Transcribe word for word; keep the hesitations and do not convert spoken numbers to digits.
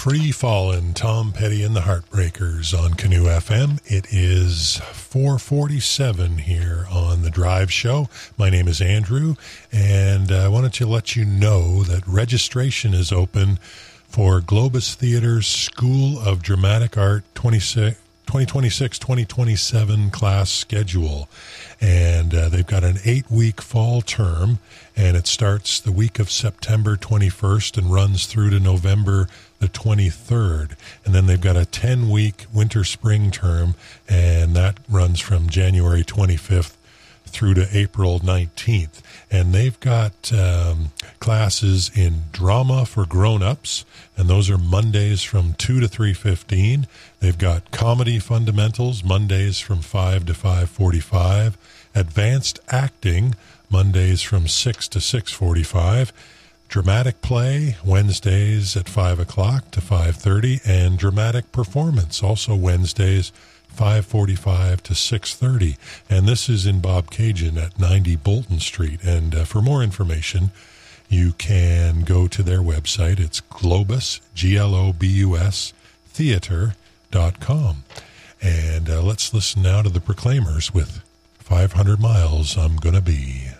Free Fallin', Tom Petty and the Heartbreakers on Canoe F M. It is four forty-seven here on The Drive Show. My name is Andrew, and I wanted to let you know that registration is open for Globus Theater's School of Dramatic Art twenty twenty-six twenty twenty-seven class schedule. And uh, they've got an eight-week fall term, and it starts the week of September twenty-first and runs through to November the twenty-third. And then they've got a ten-week winter-spring term, and that runs from January twenty-fifth through to April nineteenth. And they've got um, classes in drama for grown-ups, and those are Mondays from two to three fifteen. They've got comedy fundamentals, Mondays from five to five forty-five. Advanced acting, Mondays from six to six forty-five. Dramatic play, Wednesdays at five o'clock to five thirty. And dramatic performance, also Wednesdays, five forty-five to six thirty. And this is in Bobcaygeon at ninety Bolton Street. And uh, for more information, you can go to their website. It's Globus, G L O B U S, theater dot com. And uh, let's listen now to the Proclaimers with five hundred miles I'm Gonna Be.